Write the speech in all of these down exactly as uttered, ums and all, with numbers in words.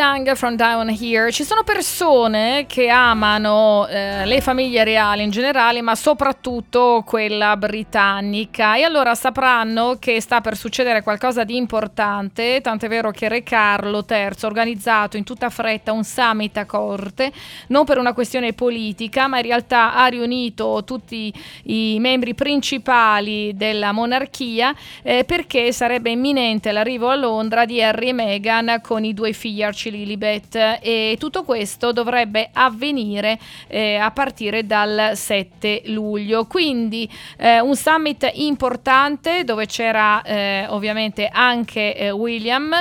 Young from Down Here. Ci sono persone che amano eh, le famiglie reali in generale, ma soprattutto quella britannica, e allora sapranno che sta per succedere qualcosa di importante, tant'è vero che Re Carlo terzo ha organizzato in tutta fretta un summit a corte, non per una questione politica, ma in realtà ha riunito tutti i membri principali della monarchia eh, perché sarebbe imminente l'arrivo a Londra di Harry e Meghan con i due figli Archie Lilibet, e tutto questo dovrebbe avvenire eh, a partire dal sette luglio, quindi eh, un summit importante dove c'era eh, ovviamente anche eh, William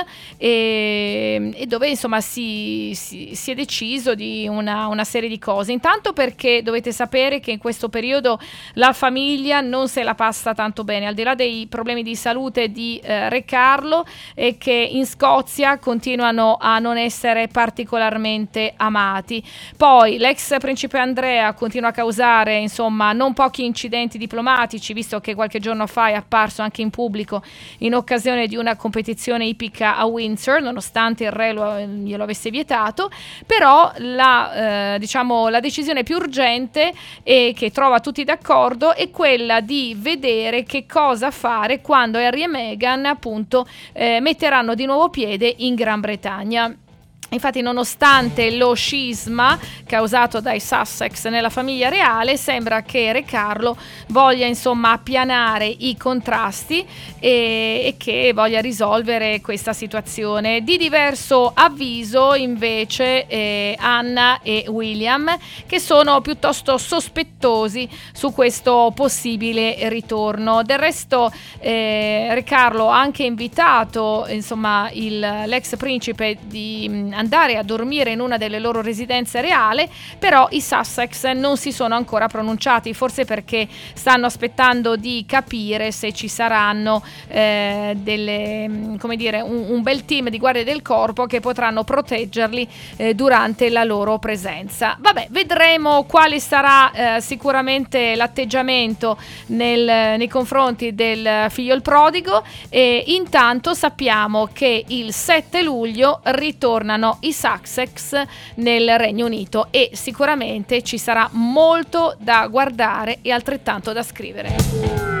e, e dove insomma si, si, si è deciso di una, una serie di cose. Intanto perché dovete sapere che in questo periodo la famiglia non se la passa tanto bene, al di là dei problemi di salute di eh, Re Carlo, e che in Scozia continuano a non essere particolarmente amati. Poi l'ex principe Andrea continua a causare insomma non pochi incidenti diplomatici, visto che qualche giorno fa è apparso anche in pubblico in occasione di una competizione ippica a Windsor, nonostante il re lo, glielo avesse vietato. Però la, eh, diciamo, la decisione più urgente e che trova tutti d'accordo è quella di vedere che cosa fare quando Harry e Meghan appunto eh, metteranno di nuovo piede in Gran Bretagna. Infatti, nonostante lo scisma causato dai Sussex nella famiglia reale, sembra che Re Carlo voglia insomma appianare i contrasti e, e che voglia risolvere questa situazione. Di diverso avviso invece eh, Anna e William, che sono piuttosto sospettosi su questo possibile ritorno. Del resto eh, Re Carlo ha anche invitato insomma il, l'ex principe di andare a dormire in una delle loro residenze reali, però i Sussex non si sono ancora pronunciati, forse perché stanno aspettando di capire se ci saranno eh, delle, come dire, un, un bel team di guardie del corpo che potranno proteggerli eh, durante la loro presenza. Vabbè, vedremo quale sarà eh, sicuramente l'atteggiamento nel, nei confronti del figlio il prodigo, e intanto sappiamo che il sette luglio ritornano i Sussex nel Regno Unito, e sicuramente ci sarà molto da guardare e altrettanto da scrivere.